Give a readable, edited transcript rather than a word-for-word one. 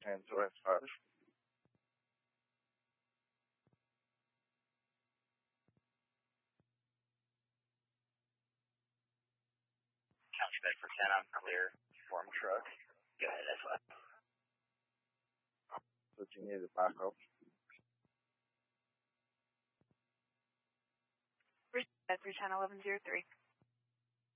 10 to S5. County Bedford 10, I'm clear. Form truck. Go ahead, S5. What you need to back up. Bedford 10, 1103.